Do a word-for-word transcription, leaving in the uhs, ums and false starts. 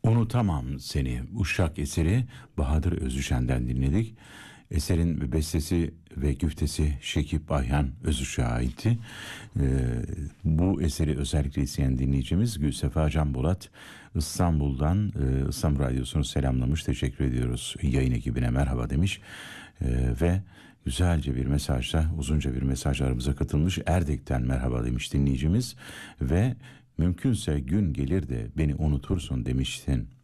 Unutamam Seni Uşak eseri Bahadır Özüşen'den dinledik. Eserin bestesi ve güftesi Şekip Ayhan Özüş'e aitti. Ee, bu eseri özellikle isteyen dinleyicimiz Gülsefa Can Bolat İstanbul'dan e, İstanbul Radyosu'nu selamlamış. Teşekkür ediyoruz yayın ekibine, merhaba demiş. Ee, ve güzelce bir mesajla, uzunca bir mesaj aramıza katılmış. Erdek'ten merhaba demiş dinleyicimiz ve mümkünse gün gelir de beni unutursun demiştin.